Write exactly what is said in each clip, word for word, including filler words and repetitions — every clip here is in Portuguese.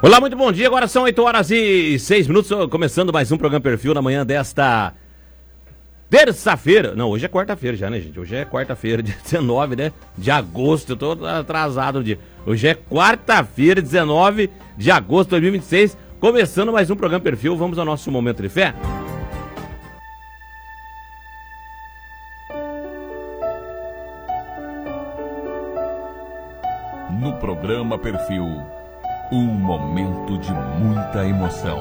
Olá, muito bom dia. Agora são oito horas e seis minutos, começando mais um programa Perfil na manhã desta terça-feira. Não, hoje é quarta-feira já, né, gente? Hoje é quarta-feira, dia dezenove, né, de agosto. Eu tô atrasado no dia. Hoje é quarta-feira, dezenove de agosto de dois mil e vinte e seis. Começando mais um programa Perfil. Vamos ao nosso momento de fé. No programa Perfil, um momento de muita emoção.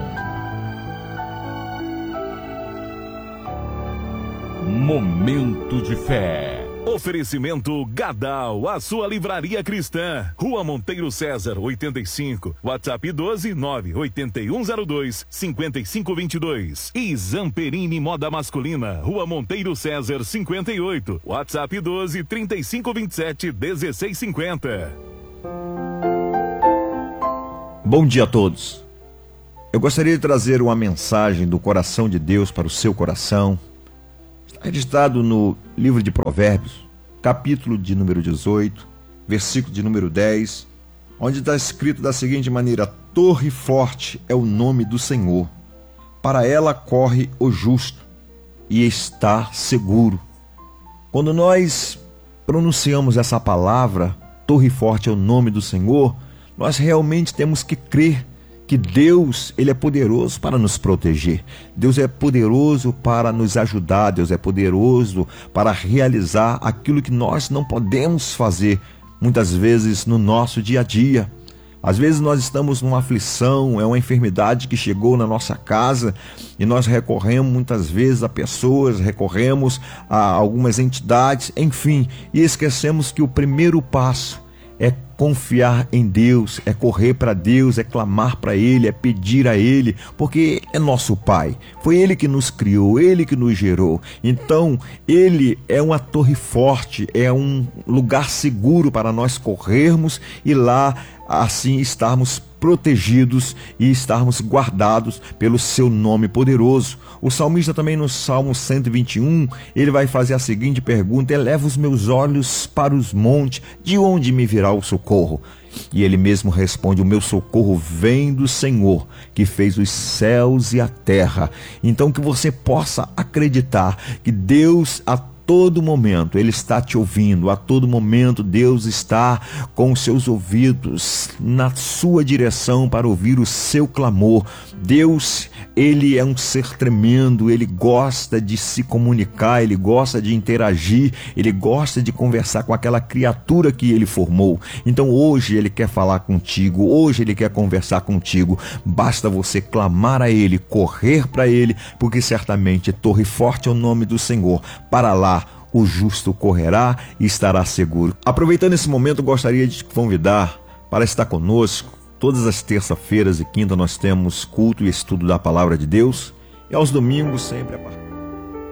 Momento de fé. Oferecimento Gadal, a sua livraria cristã. Rua Monteiro César, oitenta e cinco. WhatsApp doze nove oito um zero dois cinco cinco dois dois. E Zamperini Moda Masculina, Rua Monteiro César, cinquenta e oito. WhatsApp doze trinta e cinco vinte e sete dezesseis cinquenta. Bom dia a todos. Eu gostaria de trazer uma mensagem do coração de Deus para o seu coração. Está registrado no livro de Provérbios, capítulo de número dezoito, versículo de número dez, onde está escrito da seguinte maneira: torre forte é o nome do Senhor, para ela corre o justo e está seguro. Quando nós pronunciamos essa palavra, torre forte é o nome do Senhor, nós realmente temos que crer que Deus, Ele é poderoso para nos proteger. Deus é poderoso para nos ajudar. Deus é poderoso para realizar aquilo que nós não podemos fazer, muitas vezes, no nosso dia a dia. Às vezes nós estamos numa aflição, é uma enfermidade que chegou na nossa casa e nós recorremos muitas vezes a pessoas, recorremos a algumas entidades, enfim, e esquecemos que o primeiro passo é confiar em Deus, é correr para Deus, é clamar para Ele, é pedir a Ele, porque é nosso Pai. Foi Ele que nos criou, Ele que nos gerou. Então, Ele é uma torre forte, é um lugar seguro para nós corrermos e lá, assim, estarmos protegidos e estarmos guardados pelo seu nome poderoso. O salmista também no Salmo cento e vinte e um, ele vai fazer a seguinte pergunta: eleva os meus olhos para os montes, de onde me virá o socorro? E ele mesmo responde: o meu socorro vem do Senhor, que fez os céus e a terra. Então que você possa acreditar que Deus, a todo momento, Ele está te ouvindo. A todo momento Deus está com os seus ouvidos na sua direção para ouvir o seu clamor. Deus, Ele é um ser tremendo, Ele gosta de se comunicar, Ele gosta de interagir, Ele gosta de conversar com aquela criatura que Ele formou. Então hoje Ele quer falar contigo, hoje Ele quer conversar contigo. Basta você clamar a Ele, correr para Ele, porque certamente torre forte é o nome do Senhor. Para lá o justo correrá e estará seguro. Aproveitando esse momento, gostaria de te convidar para estar conosco. Todas as terças-feiras e quinta nós temos culto e estudo da Palavra de Deus. E aos domingos, sempre a partir